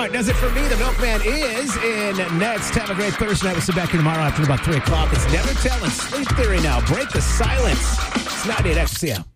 All right, does it for me. The Milkman is in next. Have a great Thursday night. We'll sit back here tomorrow after about 3 o'clock. It's Never Telling Sleep Theory now. Break the silence. It's 98 XCM.